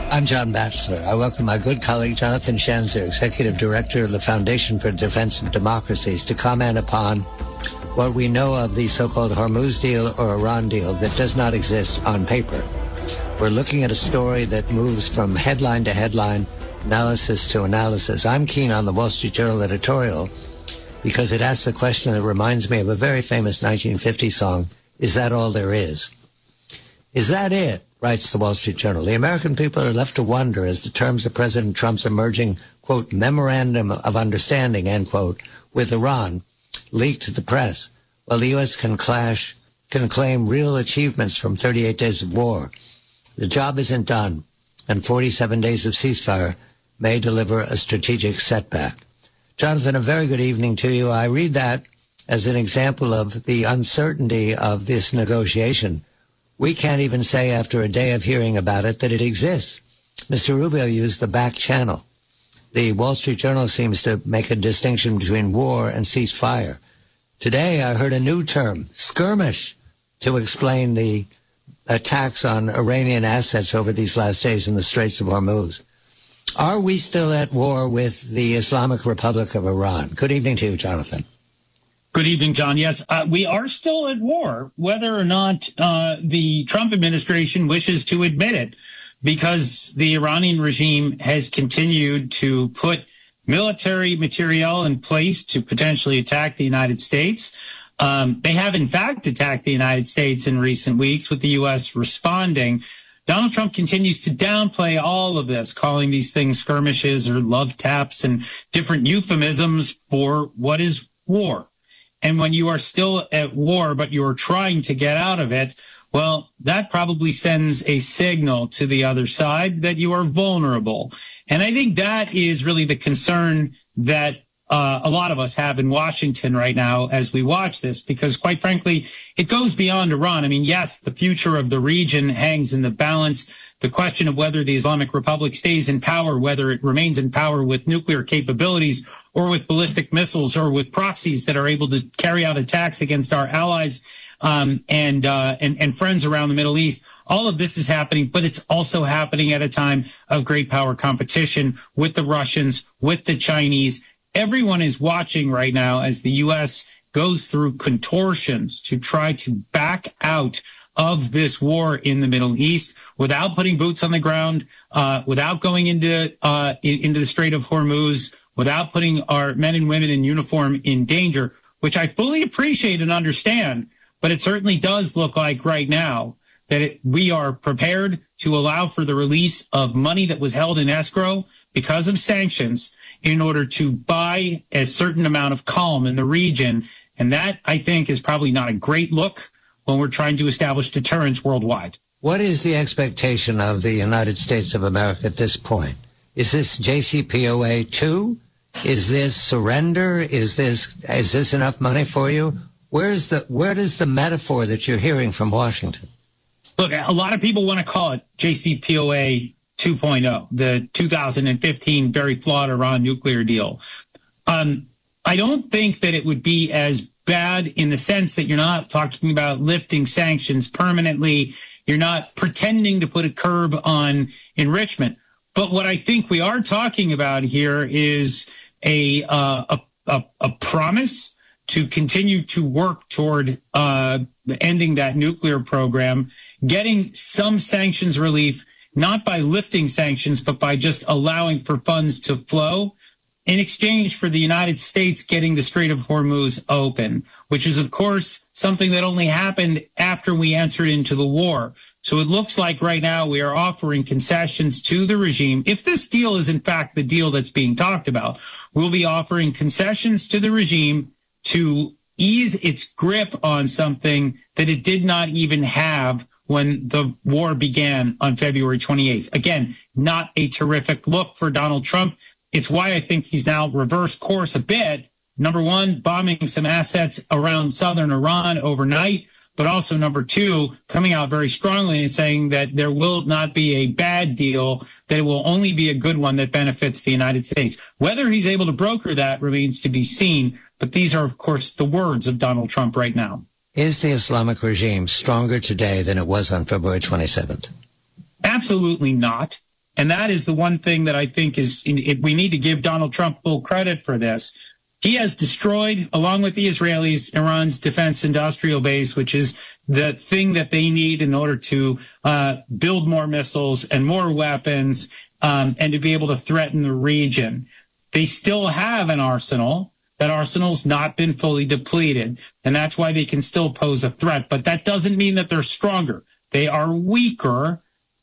I'm John Batchelor. I welcome my good colleague Jonathan Schanzer, Executive Director of the Foundation for Defense of Democracies, to comment upon what we know of the so-called Hormuz deal or Iran deal that does not exist on paper. We're looking at a story that moves from headline to headline, analysis to analysis. I'm keen on the Wall Street Journal editorial because it asks a question that reminds me of a very famous 1950 song, "Is that all there is?" Is that it? Writes the Wall Street Journal. The American people are left to wonder as the terms of President Trump's emerging, quote, memorandum of understanding, end quote, with Iran leaked to the press, while the U.S. can claim real achievements from 38 days of war. The job isn't done, and 47 days of ceasefire may deliver a strategic setback. Jonathan, a very good evening to you. I read that as an example of the uncertainty of this negotiation. We can't even say after a day of hearing about it that it exists. Mr. Rubio used the back channel. The Wall Street Journal seems to make a distinction between war and ceasefire. Today I heard a new term, skirmish, to explain the attacks on Iranian assets over these last days in the Straits of Hormuz. Are we still at war with the Islamic Republic of Iran? Good evening to you, Jonathan. Good evening, John. Yes, we are still at war, whether or not the Trump administration wishes to admit it, because the Iranian regime has continued to put military materiel in place to potentially attack the United States. They have, in fact, attacked the United States in recent weeks, with the U.S. responding. Donald Trump continues to downplay all of this, calling these things skirmishes or love taps and different euphemisms for what is war. And when you are still at war, but you're trying to get out of it, well, that probably sends a signal to the other side that you are vulnerable. And I think that is really the concern that a lot of us have in Washington right now as we watch this, because quite frankly, it goes beyond Iran. I mean, yes, the future of the region hangs in the balance. The question of whether the Islamic Republic stays in power, whether it remains in power with nuclear capabilities or with ballistic missiles or with proxies that are able to carry out attacks against our allies and friends around the Middle East. All of this is happening, but it's also happening at a time of great power competition with the Russians, with the Chinese. Everyone is watching right now as the U.S. goes through contortions to try to back out of this war in the Middle East without putting boots on the ground, without going into the Strait of Hormuz, without putting our men and women in uniform in danger, which I fully appreciate and understand. But it certainly does look like right now that we are prepared to allow for the release of money that was held in escrow because of sanctions in order to buy a certain amount of calm in the region. And that, I think, is probably not a great look when we're trying to establish deterrence worldwide. What is the expectation of the United States of America at this point? Is this JCPOA 2? Is this surrender? Is this enough money for you? Where is the metaphor that you're hearing from Washington? Look, a lot of people want to call it JCPOA 2.0, the 2015 very flawed Iran nuclear deal. I don't think that it would be as bad in the sense that you're not talking about lifting sanctions permanently. You're not pretending to put a curb on enrichment. But what I think we are talking about here is a promise to continue to work toward ending that nuclear program, getting some sanctions relief, not by lifting sanctions, but by just allowing for funds to flow in exchange for the United States getting the Strait of Hormuz open, which is, of course, something that only happened after we entered into the war. So it looks like right now we are offering concessions to the regime. If this deal is, in fact, the deal that's being talked about, we'll be offering concessions to the regime to ease its grip on something that it did not even have when the war began on February 28th. Again, not a terrific look for Donald Trump. It's why I think he's now reversed course a bit. Number one, bombing some assets around southern Iran overnight, but also number two, coming out very strongly and saying that there will not be a bad deal, that it will only be a good one that benefits the United States. Whether he's able to broker that remains to be seen, but these are, of course, the words of Donald Trump right now. Is the Islamic regime stronger today than it was on February 27th? Absolutely not. And that is the one thing that I think we need to give Donald Trump full credit for this. He has destroyed, along with the Israelis, Iran's defense industrial base, which is the thing that they need in order to build more missiles and more weapons and to be able to threaten the region. They still have an arsenal. That arsenal's not been fully depleted, and that's why they can still pose a threat. But that doesn't mean that they're stronger. They are weaker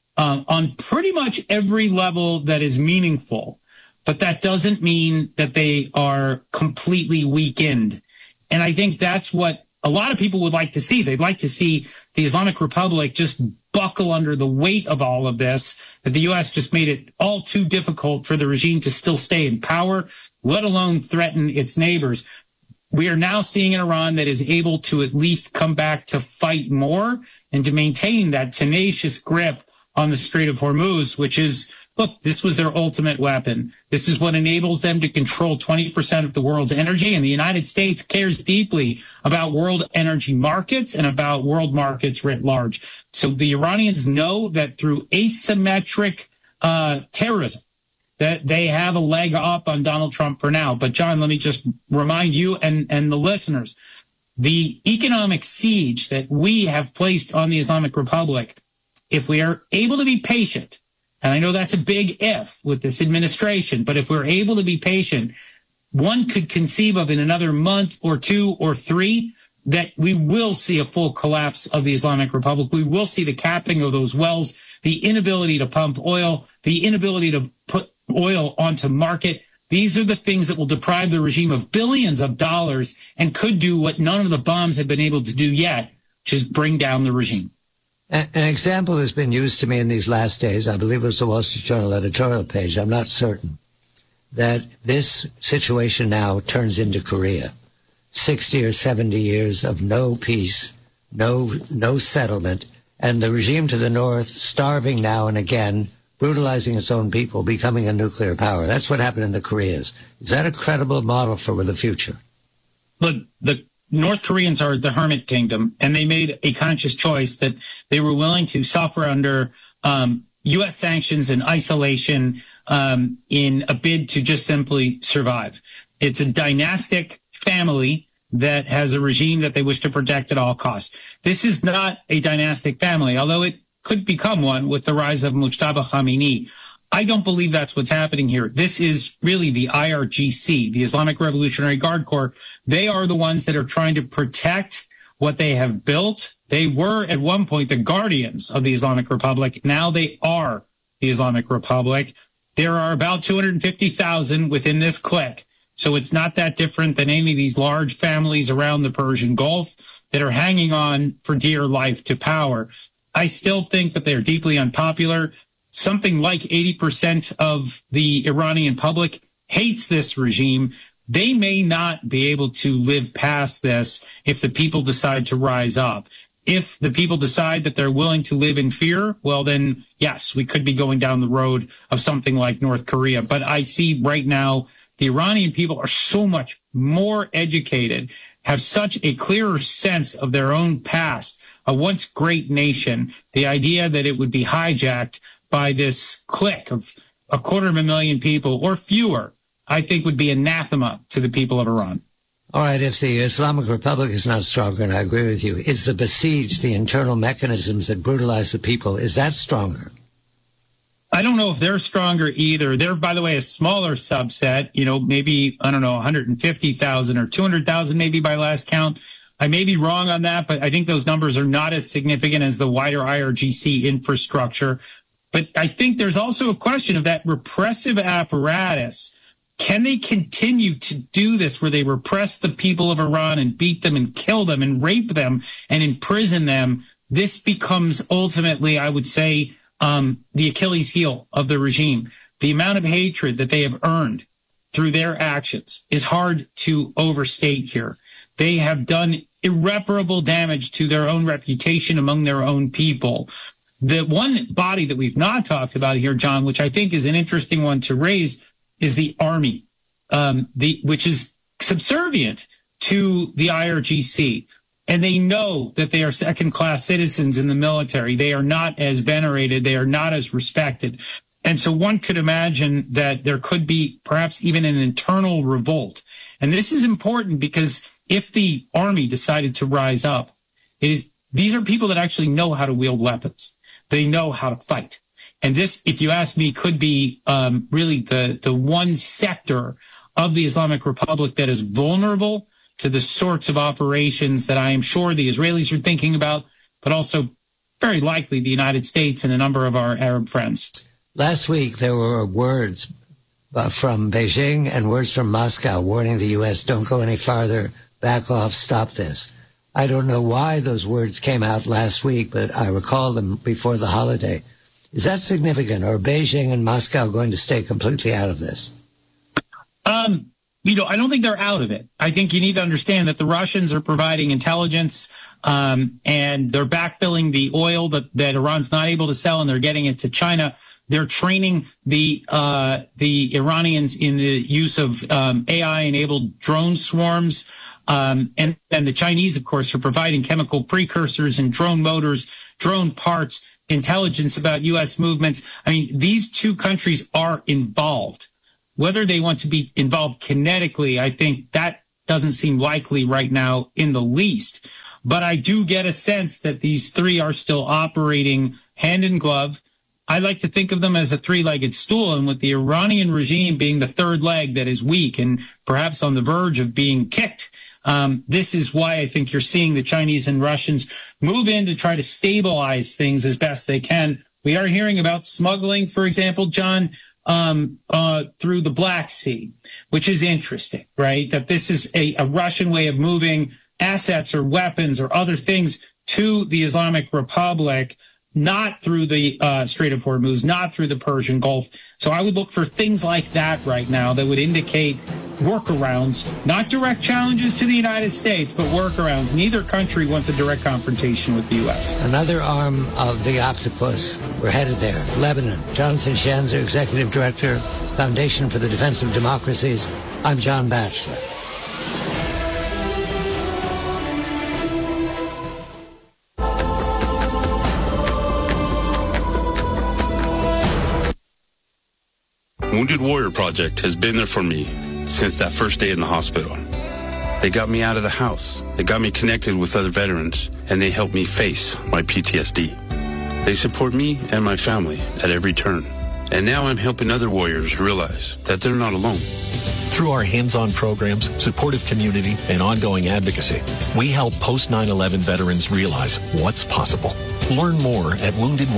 on pretty much every level that is meaningful. But that doesn't mean that they are completely weakened. And I think that's what a lot of people would like to see. They'd like to see the Islamic Republic just buckle under the weight of all of this, that the U.S. just made it all too difficult for the regime to still stay in power, let alone threaten its neighbors. We are now seeing an Iran that is able to at least come back to fight more and to maintain that tenacious grip on the Strait of Hormuz, which is, look, this was their ultimate weapon. This is what enables them to control 20% of the world's energy. And the United States cares deeply about world energy markets and about world markets writ large. So the Iranians know that through asymmetric terrorism, that they have a leg up on Donald Trump for now. But, John, let me just remind you and the listeners, the economic siege that we have placed on the Islamic Republic, if we are able to be patient, and I know that's a big if with this administration, but if we're able to be patient, one could conceive of in another month or 2 or 3 that we will see a full collapse of the Islamic Republic. We will see the capping of those wells, the inability to pump oil, the inability to put oil onto market. These are the things that will deprive the regime of billions of dollars and could do what none of the bombs have been able to do yet, which is bring down the regime. An example has been used to me in these last days. I believe it was the Wall Street Journal editorial page. I'm not certain that this situation now turns into Korea. 60 or 70 years of no peace, no settlement, and the regime to the north starving now and again, brutalizing its own people, becoming a nuclear power. That's what happened in the Koreas. Is that a credible model for the future? Look, the North Koreans are the hermit kingdom, and they made a conscious choice that they were willing to suffer under U.S. sanctions and isolation in a bid to just simply survive. It's a dynastic family that has a regime that they wish to protect at all costs. This is not a dynastic family, although it could become one with the rise of Mujtaba Khamenei. I don't believe that's what's happening here. This is really the IRGC, the Islamic Revolutionary Guard Corps. They are the ones that are trying to protect what they have built. They were at one point the guardians of the Islamic Republic. Now they are the Islamic Republic. There are about 250,000 within this clique. So it's not that different than any of these large families around the Persian Gulf that are hanging on for dear life to power. I still think that they're deeply unpopular. Something like 80% of the Iranian public hates this regime. They may not be able to live past this if the people decide to rise up. If the people decide that they're willing to live in fear, well, then, yes, we could be going down the road of something like North Korea. But I see right now the Iranian people are so much more educated, have such a clearer sense of their own past, a once great nation. The idea that it would be hijacked by this clique of 250,000 people or fewer, I think would be anathema to the people of Iran. All right, if the Islamic Republic is not stronger, and I agree with you, is the besieged, the internal mechanisms that brutalize the people, is that stronger? I don't know if they're stronger either. They're, by the way, a smaller subset, maybe, 150,000 or 200,000 maybe by last count. I may be wrong on that, but I think those numbers are not as significant as the wider IRGC infrastructure. But I think there's also a question of that repressive apparatus. Can they continue to do this where they repress the people of Iran and beat them and kill them and rape them and imprison them? This becomes ultimately, I would say, the Achilles heel of the regime. The amount of hatred that they have earned through their actions is hard to overstate here. They have done irreparable damage to their own reputation among their own people. The one body that we've not talked about here, John, which I think is an interesting one to raise, is the army, which is subservient to the IRGC. And they know that they are second-class citizens in the military. They are not as venerated. They are not as respected. And so one could imagine that there could be perhaps even an internal revolt. And this is important because if the army decided to rise up, these are people that actually know how to wield weapons. They know how to fight. And this, if you ask me, could be really the one sector of the Islamic Republic that is vulnerable to the sorts of operations that I am sure the Israelis are thinking about, but also very likely the United States and a number of our Arab friends. Last week, there were words from Beijing and words from Moscow warning the U.S., don't go any farther, back off, stop this. I don't know why those words came out last week, but I recall them before the holiday. Is that significant? Or are Beijing and Moscow going to stay completely out of this? I don't think they're out of it. I think you need to understand that the Russians are providing intelligence, and they're backfilling the oil that Iran's not able to sell, and they're getting it to China. They're training the Iranians in the use of AI-enabled drone swarms. And the Chinese, of course, are providing chemical precursors and drone motors, drone parts, intelligence about U.S. movements. I mean, these two countries are involved. Whether they want to be involved kinetically, I think that doesn't seem likely right now in the least. But I do get a sense that these three are still operating hand in glove. I like to think of them as a three-legged stool, and with the Iranian regime being the third leg that is weak and perhaps on the verge of being kicked, this is why I think you're seeing the Chinese and Russians move in to try to stabilize things as best they can. We are hearing about smuggling, for example, John, through the Black Sea, which is interesting, right? That this is a Russian way of moving assets or weapons or other things to the Islamic Republic, not through the Strait of Hormuz, not through the Persian Gulf. So I would look for things like that right now that would indicate workarounds, not direct challenges to the United States, but workarounds. Neither country wants a direct confrontation with the U.S. Another arm of the octopus. We're headed there. Lebanon. Jonathan Schanzer, Executive Director, Foundation for the Defense of Democracies. I'm John Batchelor. Wounded Warrior Project has been there for me since that first day in the hospital. They got me out of the house. They got me connected with other veterans, and they helped me face my PTSD. They support me and my family at every turn. And now I'm helping other warriors realize that they're not alone. Through our hands-on programs, supportive community, and ongoing advocacy, we help post 9/11 veterans realize what's possible. Learn more at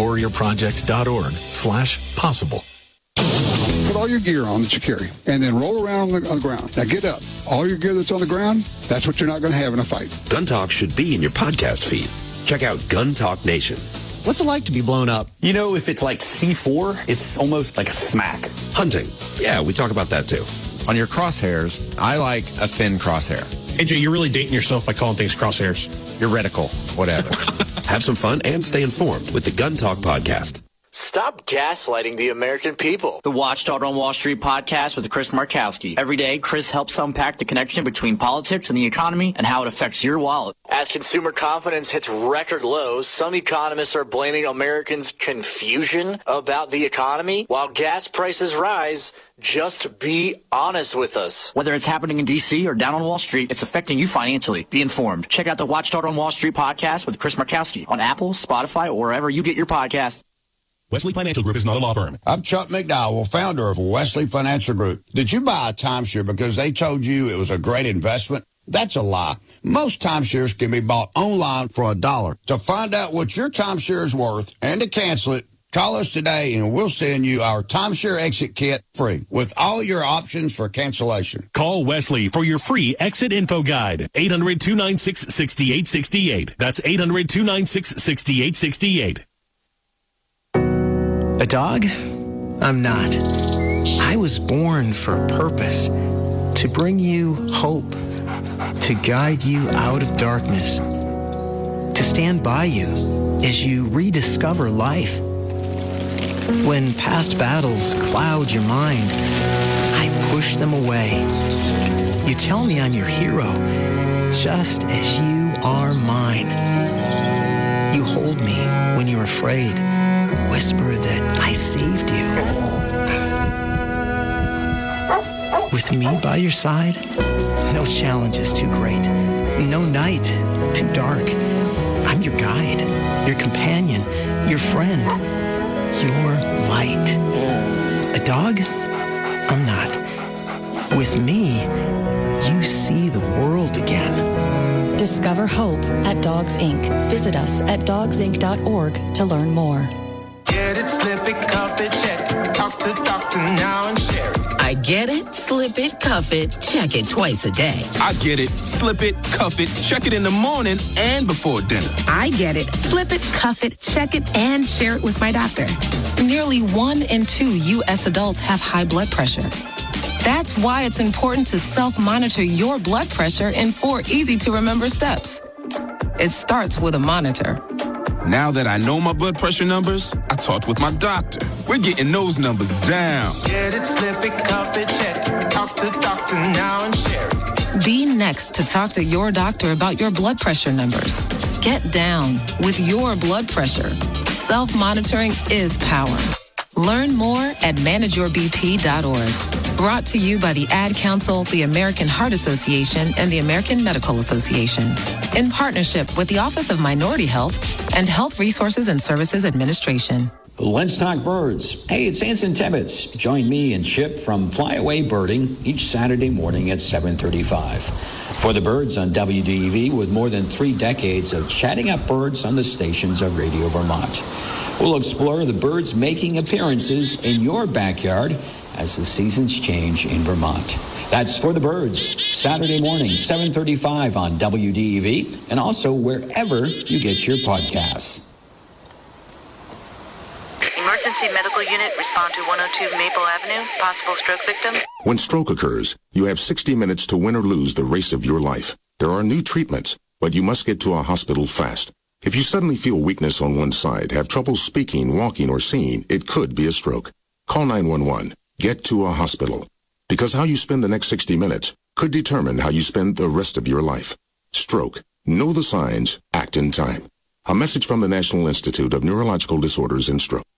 woundedwarriorproject.org/possible. Put all your gear on that you carry, and then roll around on the ground. Now get up. All your gear that's on the ground, that's what you're not going to have in a fight. Gun Talk should be in your podcast feed. Check out Gun Talk Nation. What's it like to be blown up? You know, if it's like C4, it's almost like a smack. Hunting. Yeah, we talk about that too. On your crosshairs, I like a thin crosshair. AJ, you're really dating yourself by calling things crosshairs. Your reticle, whatever. Have some fun and stay informed with the Gun Talk podcast. Stop gaslighting the American people. The Watchdog on Wall Street podcast with Chris Markowski. Every day, Chris helps unpack the connection between politics and the economy and how it affects your wallet. As consumer confidence hits record lows, some economists are blaming Americans' confusion about the economy. While gas prices rise, just be honest with us. Whether it's happening in D.C. or down on Wall Street, it's affecting you financially. Be informed. Check out the Watchdog on Wall Street podcast with Chris Markowski on Apple, Spotify, or wherever you get your podcasts. Wesley Financial Group is not a law firm. I'm Chuck McDowell, founder of Wesley Financial Group. Did you buy a timeshare because they told you it was a great investment? That's a lie. Most timeshares can be bought online for $1. To find out what your timeshare is worth and to cancel it, call us today and we'll send you our timeshare exit kit free with all your options for cancellation. Call Wesley for your free exit info guide. 800-296-6868. That's 800-296-6868. A dog? I'm not. I was born for a purpose, to bring you hope, to guide you out of darkness, to stand by you as you rediscover life. When past battles cloud your mind, I push them away. You tell me I'm your hero, just as you are mine. You hold me when you're afraid. Whisper that I saved you. With me by your side, no challenge is too great. No night too dark. I'm your guide, your companion, your friend, your light. A dog? I'm not. With me, you see the world again. Discover hope at Dogs Inc. Visit us at dogsinc.org to learn more. Get it, slip it, cuff it, check it. Talk to doctor now and share it. I get it, slip it, cuff it, check it twice a day. I get it, slip it, cuff it, check it in the morning and before dinner. I get it, slip it, cuff it, check it, and share it with my doctor. Nearly 1 in 2 U.S. adults have high blood pressure. That's why it's important to self-monitor your blood pressure in 4 easy-to-remember steps. It starts with a monitor. Now that I know my blood pressure numbers, I talked with my doctor. We're getting those numbers down. Get it, slip it, cuff it, check it. Talk to doctor now and share it. Be next to talk to your doctor about your blood pressure numbers. Get down with your blood pressure. Self-monitoring is power. Learn more at manageyourbp.org. Brought to you by the Ad Council, the American Heart Association, and the American Medical Association. In partnership with the Office of Minority Health and Health Resources and Services Administration. Let's talk birds. Hey, it's Anson Tibbetts. Join me and Chip from Flyaway Birding each Saturday morning at 7:35. For the Birds on WDEV, with more than 3 decades of chatting up birds on the stations of Radio Vermont. We'll explore the birds making appearances in your backyard as the seasons change in Vermont. That's For the Birds, Saturday morning, 7:35 on WDEV, and also wherever you get your podcasts. Emergency medical unit, respond to 102 Maple Avenue, possible stroke victim. When stroke occurs, you have 60 minutes to win or lose the race of your life. There are new treatments, but you must get to a hospital fast. If you suddenly feel weakness on one side, have trouble speaking, walking, or seeing, it could be a stroke. Call 911. Get to a hospital. Because how you spend the next 60 minutes could determine how you spend the rest of your life. Stroke. Know the signs. Act in time. A message from the National Institute of Neurological Disorders and Stroke.